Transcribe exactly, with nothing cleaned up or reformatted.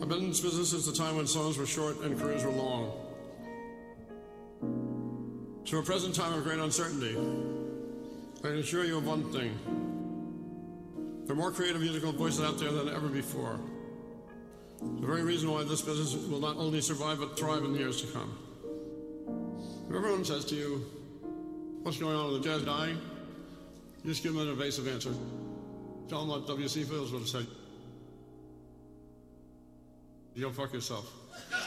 I've been in this business since the time when songs were short and careers were long. To a present time of great uncertainty, I can assure you of one thing. There are more creative musical voices out there than ever before. The very reason why this business will not only survive but thrive in the years to come. If everyone says to you, what's going on with the jazz dying? You just give them an evasive answer. Tell them what W C Fields would have said. You'll fuck yourself.